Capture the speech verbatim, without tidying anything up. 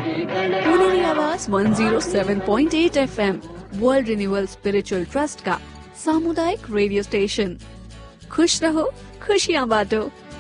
पुनेरी आवाज one oh seven point eight F M world renewal spiritual trust का सामुदायिक radio station. खुश रहो, खुशियाँ बांटो।